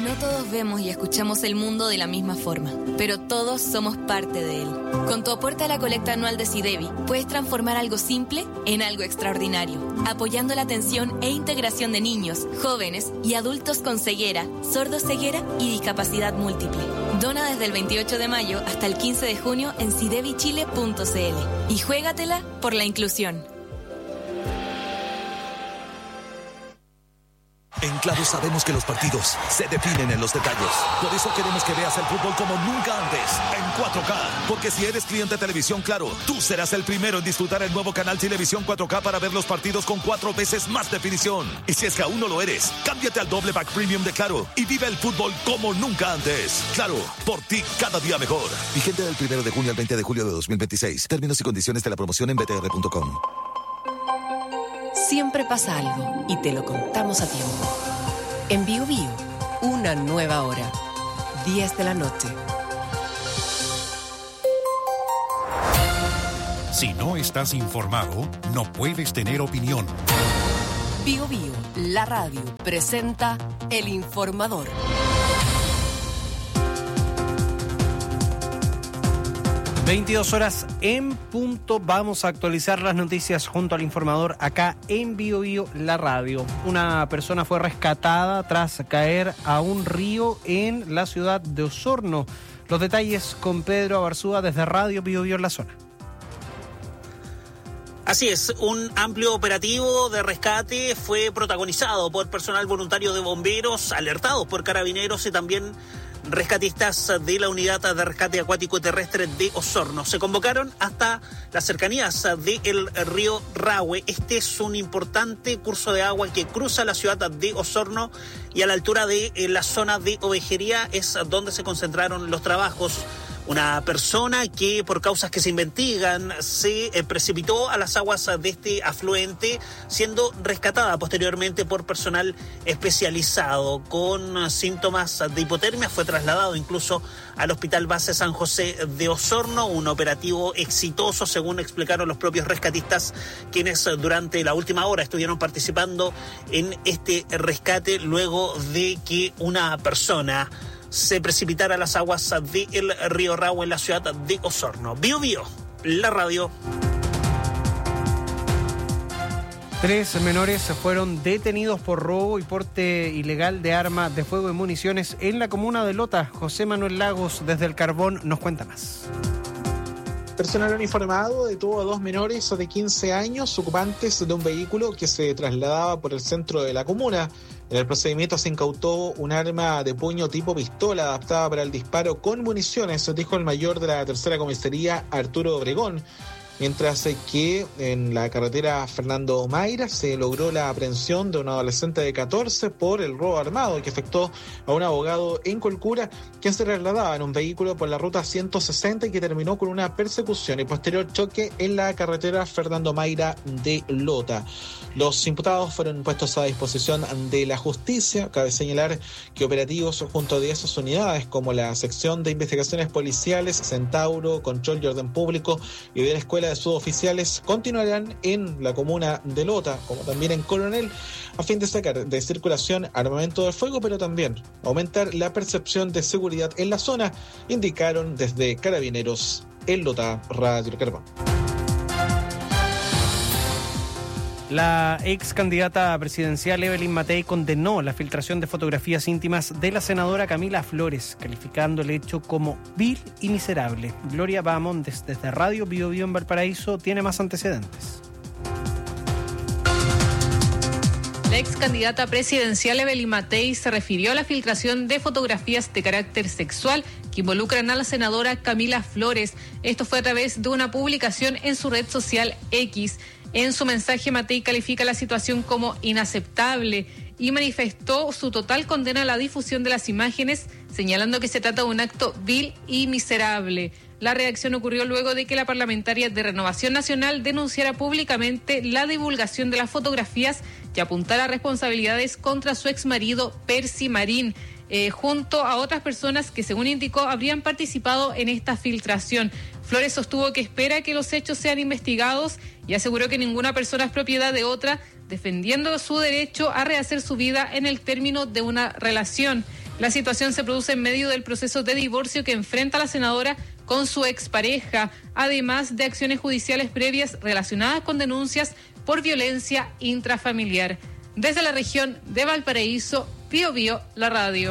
No todos vemos y escuchamos el mundo de la misma forma, pero todos somos parte de él. Con tu aporte a la colecta anual de SIDEVI, puedes transformar algo simple en algo extraordinario, apoyando la atención e integración de niños, jóvenes y adultos con ceguera, sordoceguera y discapacidad múltiple. Dona desde el 28 de mayo hasta el 15 de junio en sidevichile.cl y juégatela por la inclusión. En Claro sabemos que los partidos se definen en los detalles. Por eso queremos que veas el fútbol como nunca antes, en 4K. Porque si eres cliente de Televisión Claro, tú serás el primero en disfrutar el nuevo canal Televisión 4K para ver los partidos con 4 veces más definición. Y si es que aún no lo eres, cámbiate al doble pack premium de Claro y vive el fútbol como nunca antes. Claro, por ti cada día mejor. Vigente del 1 de junio al 20 de julio de 2026. Términos y condiciones de la promoción en btr.com. Siempre pasa algo y te lo contamos a tiempo. En Bio Bio, una nueva hora. 10 de la noche. Si no estás informado, no puedes tener opinión. Bio Bio, la radio, presenta El Informador. 22 horas en punto. Vamos a actualizar las noticias junto al Informador acá en Bio Bio, la radio. Una persona fue rescatada tras caer a un río en la ciudad de Osorno. Los detalles con Pedro Abarzúa desde Radio Bio Bio en la zona. Así es, un amplio operativo de rescate fue protagonizado por personal voluntario de bomberos, alertados por carabineros y también rescatistas de la Unidad de Rescate Acuático y Terrestre de Osorno. Se convocaron hasta las cercanías del río Rahue. Este es un importante curso de agua que cruza la ciudad de Osorno y a la altura de la zona de Ovejería es donde se concentraron los trabajos. Una persona que por causas que se investigan se precipitó a las aguas de este afluente, siendo rescatada posteriormente por personal especializado con síntomas de hipotermia. Fue trasladado incluso al Hospital Base San José de Osorno, un operativo exitoso según explicaron los propios rescatistas, quienes durante la última hora estuvieron participando en este rescate luego de que una persona se precipitara a las aguas del río Rahue en la ciudad de Osorno. Bio Bio, la radio. 3 menores fueron detenidos por robo y porte ilegal de armas de fuego y municiones en la comuna de Lota. José Manuel Lagos, desde el Carbón, nos cuenta más. Personal uniformado detuvo a 2 menores de 15 años ocupantes de un vehículo que se trasladaba por el centro de la comuna. En el procedimiento se incautó un arma de puño tipo pistola adaptada para el disparo con municiones, dijo el mayor de la tercera comisaría, Arturo Obregón. Mientras que en la carretera Fernando Mayra se logró la aprehensión de un adolescente de 14 por el robo armado que afectó a un abogado en Colcura, quien se trasladaba en un vehículo por la ruta 160 y que terminó con una persecución y posterior choque en la carretera Fernando Mayra de Lota. Los imputados fueron puestos a disposición de la justicia. Cabe señalar que operativos junto a diversas unidades como la sección de investigaciones policiales, Centauro, Control y Orden Público y de la Escuela de Suboficiales continuarán en la comuna de Lota, como también en Coronel, a fin de sacar de circulación armamento de fuego, pero también aumentar la percepción de seguridad en la zona, indicaron desde Carabineros en Lota, Radio Carbón. La ex candidata presidencial Evelyn Matei condenó la filtración de fotografías íntimas de la senadora Camila Flores, calificando el hecho como vil y miserable. Gloria Bahamondes, desde Radio Bio Bio en Valparaíso, tiene más antecedentes. La ex candidata presidencial Evelyn Matei se refirió a la filtración de fotografías de carácter sexual que involucran a la senadora Camila Flores. Esto fue a través de una publicación en su red social X. En su mensaje, Matei califica la situación como inaceptable y manifestó su total condena a la difusión de las imágenes, señalando que se trata de un acto vil y miserable. La reacción ocurrió luego de que la parlamentaria de Renovación Nacional denunciara públicamente la divulgación de las fotografías y apuntara responsabilidades contra su exmarido Percy Marín, junto a otras personas que, según indicó, habrían participado en esta filtración. Flores sostuvo que espera que los hechos sean investigados y aseguró que ninguna persona es propiedad de otra, defendiendo su derecho a rehacer su vida en el término de una relación. La situación se produce en medio del proceso de divorcio que enfrenta la senadora con su expareja, además de acciones judiciales previas relacionadas con denuncias por violencia intrafamiliar. Desde la región de Valparaíso, BioBio, la radio.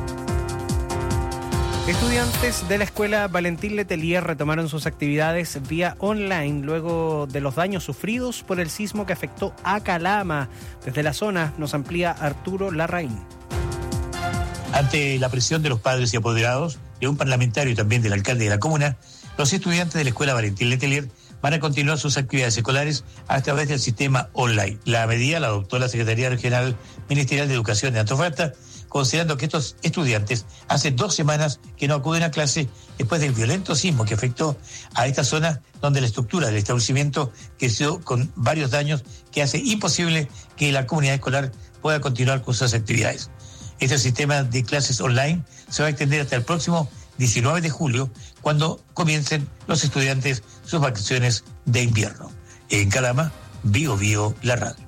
Estudiantes de la escuela Valentín Letelier retomaron sus actividades vía online luego de los daños sufridos por el sismo que afectó a Calama. Desde la zona nos amplía Arturo Larraín. Ante la presión de los padres y apoderados, de un parlamentario y también del alcalde de la comuna, los estudiantes de la escuela Valentín Letelier van a continuar sus actividades escolares a través del sistema online. La medida la adoptó la Secretaría Regional Ministerial de Educación de Antofagasta, considerando que estos estudiantes hace 2 semanas que no acuden a clase después del violento sismo que afectó a esta zona donde la estructura del establecimiento quedó con varios daños que hace imposible que la comunidad escolar pueda continuar con sus actividades. Este sistema de clases online se va a extender hasta el próximo 19 de julio, cuando comiencen los estudiantes sus vacaciones de invierno. En Calama, BioBio, la radio.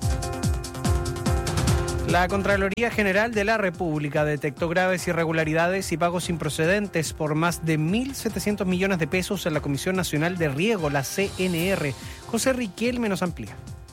La Contraloría General de la República detectó graves irregularidades y pagos improcedentes por más de 1.700 millones de pesos en la Comisión Nacional de Riego, la CNR. José Riquelme nos amplía.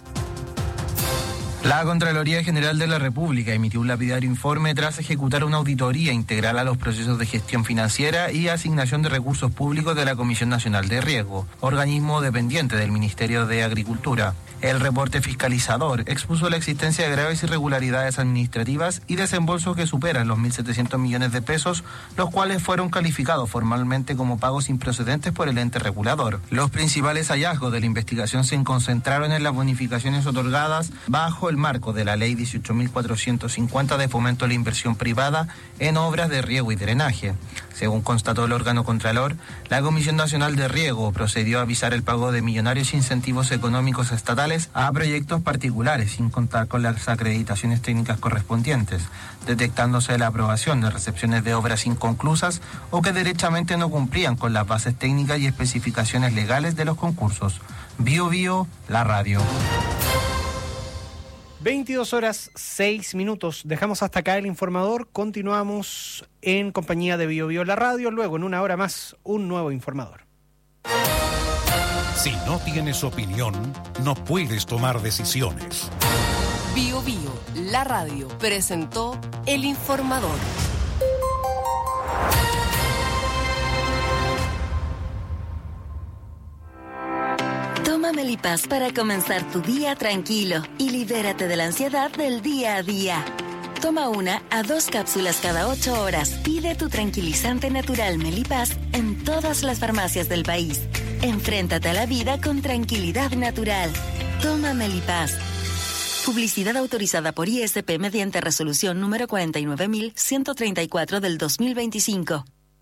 La Contraloría General de la República emitió un lapidario informe tras ejecutar una auditoría integral a los procesos de gestión financiera y asignación de recursos públicos de la Comisión Nacional de Riego, organismo dependiente del Ministerio de Agricultura. El reporte fiscalizador expuso la existencia de graves irregularidades administrativas y desembolsos que superan los 1.700 millones de pesos, los cuales fueron calificados formalmente como pagos improcedentes por el ente regulador. Los principales hallazgos de la investigación se concentraron en las bonificaciones otorgadas bajo el marco de la Ley 18.450 de fomento a la inversión privada en obras de riego y drenaje. Según constató el órgano contralor, la Comisión Nacional de Riego procedió a avisar el pago de millonarios incentivos económicos estatales a proyectos particulares sin contar con las acreditaciones técnicas correspondientes, detectándose la aprobación de recepciones de obras inconclusas o que derechamente no cumplían con las bases técnicas y especificaciones legales de los concursos. BioBio, la radio. 22:06. Dejamos hasta acá el informador. Continuamos en compañía de BioBio la radio. Luego, en una hora más, un nuevo informador. Si no tienes opinión, no puedes tomar decisiones. BioBio la radio presentó el informador. Toma Melipaz para comenzar tu día tranquilo y libérate de la ansiedad del día a día. Toma 1 a 2 cápsulas cada 8 horas. Pide tu tranquilizante natural Melipaz en todas las farmacias del país. Enfréntate a la vida con tranquilidad natural. Toma Melipaz. Publicidad autorizada por ISP mediante resolución número 49.134 del 2025.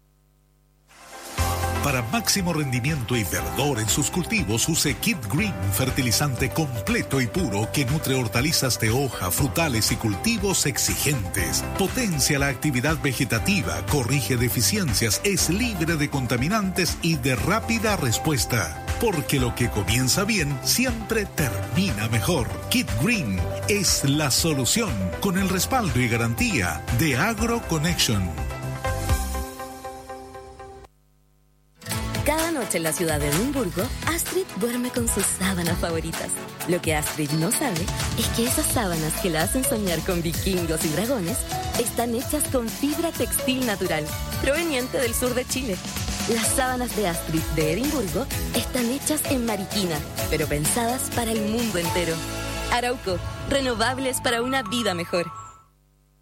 Para máximo rendimiento y verdor en sus cultivos, use Kid Green, fertilizante completo y puro que nutre hortalizas de hoja, frutales y cultivos exigentes. Potencia la actividad vegetativa, corrige deficiencias, es libre de contaminantes y de rápida respuesta. Porque lo que comienza bien siempre termina mejor. Kid Green es la solución, con el respaldo y garantía de AgroConnection. Cada noche en la ciudad de Edimburgo, Astrid duerme con sus sábanas favoritas. Lo que Astrid no sabe es que esas sábanas que la hacen soñar con vikingos y dragones están hechas con fibra textil natural, proveniente del sur de Chile. Las sábanas de Astrid de Edimburgo están hechas en Mariquina, pero pensadas para el mundo entero. Arauco, renovables para una vida mejor.